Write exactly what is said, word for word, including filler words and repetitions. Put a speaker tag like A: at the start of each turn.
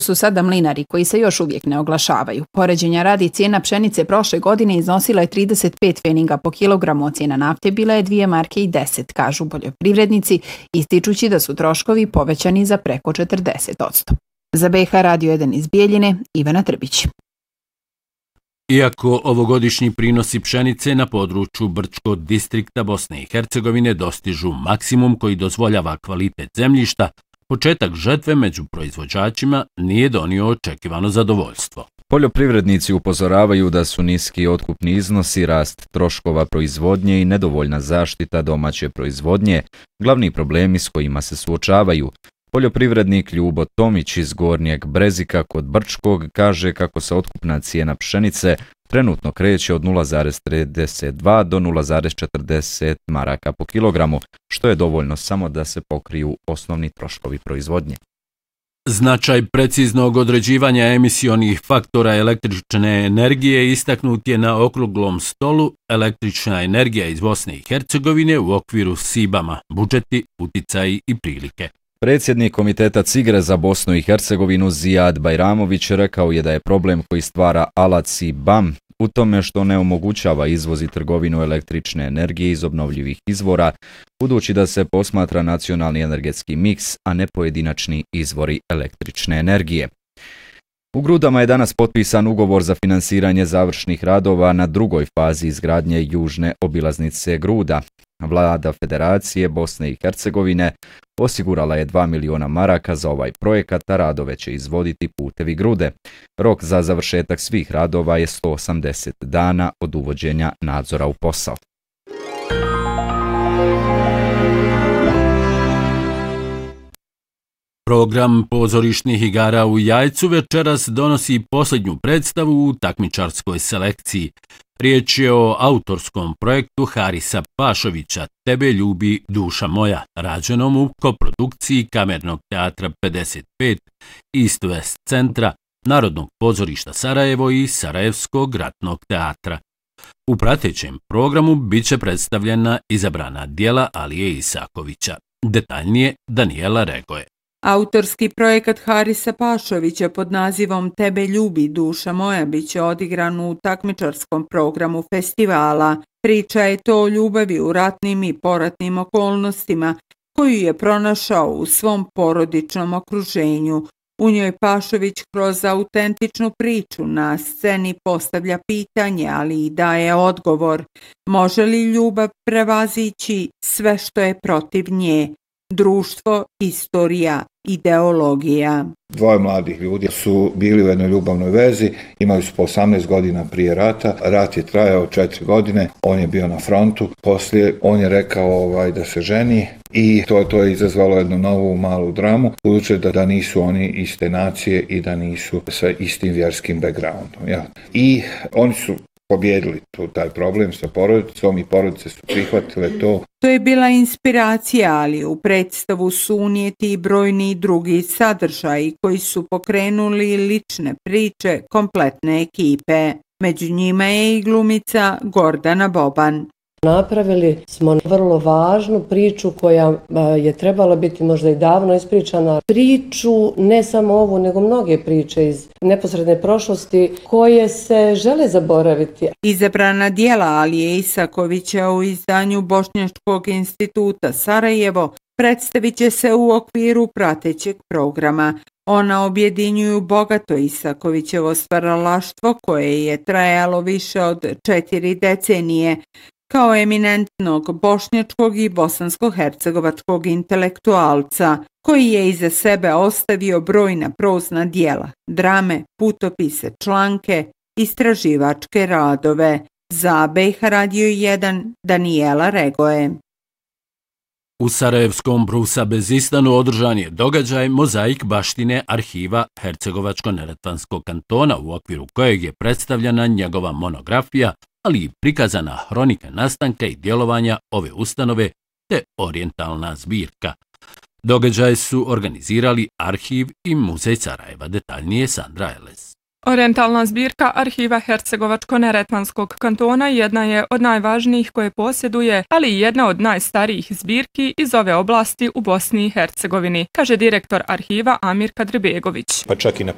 A: su sada mlinari koji se još uvijek ne oglašavaju. Poređenja radi, cijena pšenice prošle godine iznosila je trideset pet pfeninga po kilogramu, a cijena nafte bila je dvije marke i deset, kažu poljoprivrednici, ističući da su troškovi povećani za preko četrdeset posto. Za B H Radio jedan iz Bijeljine, Ivana Trbić.
B: Iako ovogodišnji prinosi pšenice na području Brčkog distrikta Bosne i Hercegovine dostižu maksimum koji dozvoljava kvalitet zemljišta, početak žetve među proizvođačima nije donio očekivano zadovoljstvo.
C: Poljoprivrednici upozoravaju da su niski otkupni iznosi, rast troškova proizvodnje i nedovoljna zaštita domaće proizvodnje glavni problemi s kojima se suočavaju. Poljoprivrednik Ljubo Tomić iz Gornjeg Brezika kod Brčkog kaže kako se otkupna cijena pšenice trenutno kreće od nula zarez trideset dva do nula zarez četrdeset maraka po kilogramu, što je dovoljno samo da se pokriju osnovni troškovi proizvodnje.
B: Značaj preciznog određivanja emisionih faktora električne energije istaknut je na okruglom stolu Električna energija iz Bosne i Hercegovine u okviru SIBAMA, budžeti, uticaji i prilike.
C: Predsjednik Komiteta Cigre za Bosnu i Hercegovinu Zijad Bajramović rekao je da je problem koji stvara alat SIBAM u tome što ne omogućava izvoz i trgovinu električne energije iz obnovljivih izvora, budući da se posmatra nacionalni energetski miks, a ne pojedinačni izvori električne energije. U Grudama je danas potpisan ugovor za finansiranje završnih radova na drugoj fazi izgradnje južne obilaznice Gruda. Vlada Federacije Bosne i Hercegovine osigurala je dva miliona maraka za ovaj projekat, a radove će izvoditi Putevi Grude. Rok za završetak svih radova je sto osamdeset dana od uvođenja nadzora u posao.
B: Program pozorišnih igara u Jajcu večeras donosi posljednju predstavu u takmičarskoj selekciji. Riječ je o autorskom projektu Harisa Pašovića Tebe ljubi duša moja, rađenom u koprodukciji Kamernog teatra pedeset pet, East West centra, Narodnog pozorišta Sarajevo i Sarajevskog ratnog teatra. U pratećem programu bit će predstavljena izabrana djela Alije Isakovića. Detaljnije Danijela Regoje.
D: Autorski projekat Harisa Pašovića pod nazivom Tebe ljubi duša moja biće odigran u takmičarskom programu festivala. Priča je to o ljubavi u ratnim i poratnim okolnostima koju je pronašao u svom porodičnom okruženju. U njoj Pašović kroz autentičnu priču na sceni postavlja pitanje, ali i daje odgovor. Može li ljubav prevazići sve što je protiv nje? Društvo, istorija, ideologija.
E: Dvoje mladih ljudi su bili u jednoj ljubavnoj vezi, imali su po osamnaest godina prije rata, rat je trajao četiri godine, on je bio na frontu, poslije on je rekao ovaj, da se ženi i to, to je izazvalo jednu novu malu dramu, budući da, da nisu oni iste nacije i da nisu sa istim vjerskim backgroundom. Ja. I oni su pobjedili tu taj problem sa porodicom i porodice su prihvatile to.
D: To je bila inspiracija, ali u predstavu su unijeti i brojni drugi sadržaji koji su pokrenuli lične priče kompletne ekipe. Među njima je i glumica Gordana Boban.
F: Napravili smo vrlo važnu priču koja je trebala biti možda i davno ispričana. Priču, ne samo ovu, nego mnoge priče iz neposredne prošlosti koje se žele zaboraviti.
D: Izabrana djela Alije Isakovića u izdanju Bošnjačkog instituta Sarajevo predstavit će se u okviru pratećeg programa. Ona objedinjuju bogato Isakovićevo stvaralaštvo koje je trajalo više od četiri decenije, kao eminentnog bošnjačkog i bosansko-hercegovačkog intelektualca, koji je iza sebe ostavio brojna prozna djela, drame, putopise, članke, istraživačke radove. Za B H Radio jedan, Danijela Regoje.
B: U Sarajevskom Brusa Bezistanu održan je događaj Mozaik baštine arhiva Hercegovačko-neretvanskog kantona, u okviru kojeg je predstavljena njegova monografija, ali i prikazana hronika nastanka i djelovanja ove ustanove te orijentalna zbirka. Događaj su organizirali Arhiv i Muzej Sarajeva, detaljnije Sandra Eles.
G: Orijentalna zbirka arhiva Hercegovačko-neretvanskog kantona jedna je od najvažnijih koje posjeduje, ali i jedna od najstarijih zbirki iz ove oblasti u Bosni i Hercegovini, kaže direktor arhiva Amir Kadribegović.
H: Pa čak i na